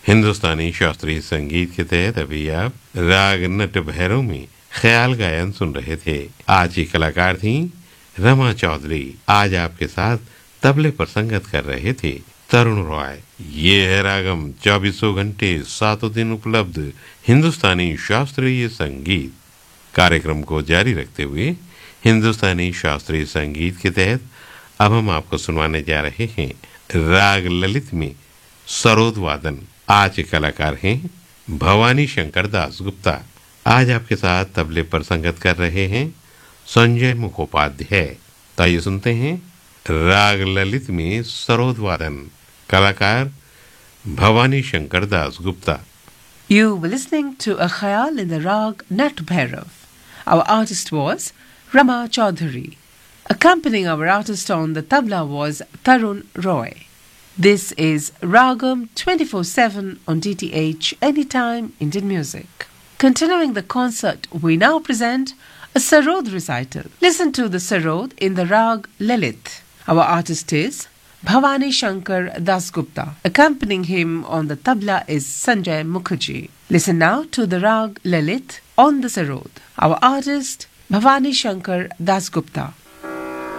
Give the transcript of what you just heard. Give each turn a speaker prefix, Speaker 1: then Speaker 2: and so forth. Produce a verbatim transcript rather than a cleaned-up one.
Speaker 1: हिंदुस्तानी शास्त्रीय संगीत के तहत अभी आप राग नट भैरव में ख्याल गायन सुन रहे थे। आज की कलाकार थी रमा चौधरी। आज आपके साथ तबले पर संगत कर रहे थे तरुण रॉय। ये है रागम, चौबीसों घंटे सातों दिन उपलब्ध हिंदुस्तानी शास्त्रीय संगीत। कार्यक्रम को जारी रखते हुए हिंदुस्तानी शास्त्रीय संगीत के तहत अब हम आपको सुनवाने जा रहे हैं राग ललित में सरोद वादन। आज के कलाकार हैं भवानी शंकर दास गुप्ता। आज आपके साथ तबले पर संगत कर रहे हैं संजय मुखोपाध्याय। तो आइए सुनते हैं राग ललित में सरोद वादन, कलाकार Bhavani Shankar Das Gupta.
Speaker 2: You were listening to a khayal in the rag Nat Bhairav. Our artist was Rama Chaudhary. Accompanying our artist on the tabla was Tarun Roy. This is Ragam twenty-four seven on D T H Anytime Indian Music. Continuing the concert, we now present a Sarod recital. Listen to the Sarod in the Rag Lalit. Our artist is Bhavani Shankar Dasgupta. Accompanying him on the tabla is Sanjay Mukherjee. Listen now to the Rag Lalit on the Sarod. Our artist Bhavani Shankar Dasgupta.